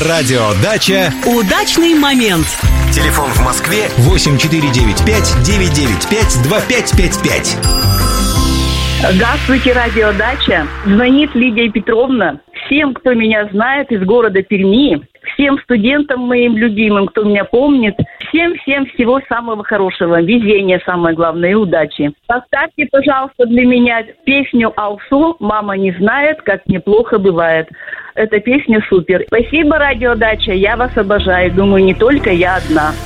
Радио Дача. Удачный момент. Телефон в Москве 8495-995-2555. Здравствуйте, Радио Дача. Звонит Лидия Петровна. Всем, кто меня знает из города Перми, всем студентам моим любимым, кто меня помнит, всем всего самого хорошего, везения самое главное и удачи. Поставьте, пожалуйста, для меня песню «Алсу» «Мама не знает, как неплохо бывает». Эта песня супер. Спасибо, Радио Дача, я вас обожаю. Думаю, не только я одна.